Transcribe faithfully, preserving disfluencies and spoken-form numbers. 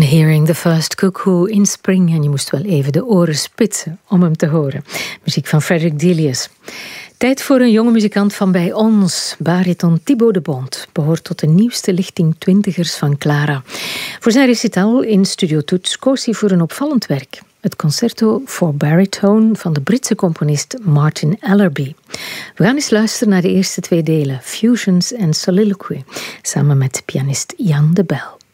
Hearing the First Cuckoo in Spring. En je moest wel even de oren spitsen om hem te horen. Muziek van Frederick Delius. Tijd voor een jonge muzikant van bij ons. Bariton Thibaut de Bont behoort tot de nieuwste lichting twintigers van Clara. Voor zijn recital in Studio Toets koos hij voor een opvallend werk. Het concerto voor baritone van de Britse componist Martin Ellerby. We gaan eens luisteren naar de eerste twee delen, Fusions en Soliloquy, samen met pianist Jan de Bel.